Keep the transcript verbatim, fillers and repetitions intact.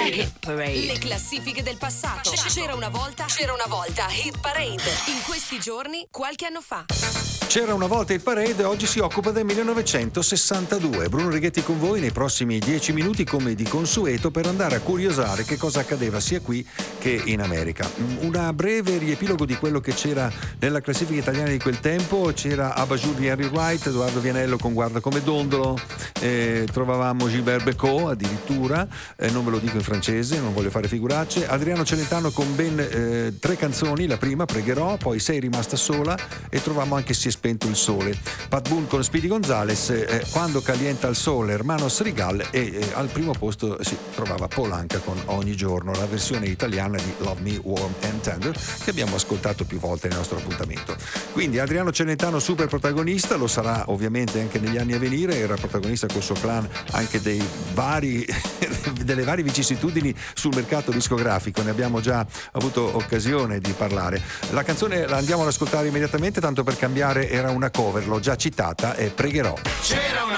Hit Parade. Le classifiche del passato. C'era una volta, c'era una volta Hit Parade. In questi giorni, qualche anno fa. C'era una volta il Parade, oggi si occupa del millenovecentosessantadue. Bruno Righetti con voi nei prossimi dieci minuti come di consueto per andare a curiosare che cosa accadeva sia qui che in America. Una breve riepilogo di quello che c'era nella classifica italiana di quel tempo. C'era Abajur di Henry Wright, Edoardo Vianello con Guarda come dondolo, eh, trovavamo Gilbert Bécaud addirittura, eh, non ve lo dico in francese, non voglio fare figuracce, Adriano Celentano con ben eh, tre canzoni, la prima Pregherò, poi Sei rimasta sola e trovavamo anche Si è spento il sole, Pat Boone con Speedy Gonzales, eh, Quando calienta il sole, Hermanos Rigal e eh, al primo posto si trovava Paul Anka con Ogni giorno, la versione italiana di Love Me Warm and Tender che abbiamo ascoltato più volte nel nostro appuntamento. Quindi Adriano Celentano super protagonista, lo sarà ovviamente anche negli anni a venire, era protagonista col suo clan anche dei vari delle varie vicissitudini sul mercato discografico, ne abbiamo già avuto occasione di parlare. La canzone la andiamo ad ascoltare immediatamente, tanto per cambiare era una cover, l'ho già citata, è Pregherò. C'era una